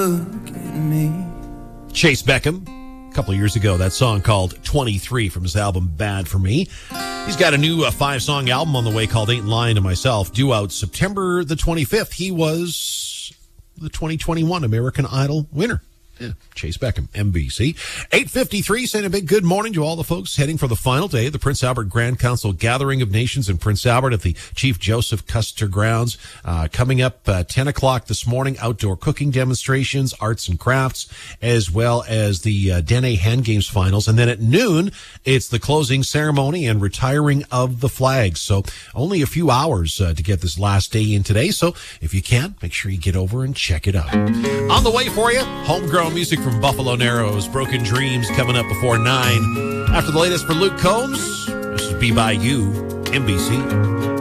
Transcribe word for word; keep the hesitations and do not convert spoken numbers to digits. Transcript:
Look at me. Chase Beckham, a couple of years ago, that song called twenty-three from his album Bad For Me. He's got a new uh, five-song album on the way called Ain't Lying to Myself, due out September the twenty-fifth. He was the twenty twenty-one American Idol winner. Yeah, Chase Beckham, M B C. eight fifty-three, saying a big good morning to all the folks heading for the final day of the Prince Albert Grand Council Gathering of Nations in Prince Albert at the Chief Joseph Custer grounds. Uh, coming up uh, ten o'clock this morning, outdoor cooking demonstrations, arts and crafts, as well as the uh, Dene Hand Games finals. And then at noon, it's the closing ceremony and retiring of the flags. So only a few hours uh, to get this last day in today. So if you can, make sure you get over and check it out. On the way for you, homegrown music from Buffalo Narrows, Broken Dreams coming up before nine. After the latest for Luke Combs, this is Be By You, N B C.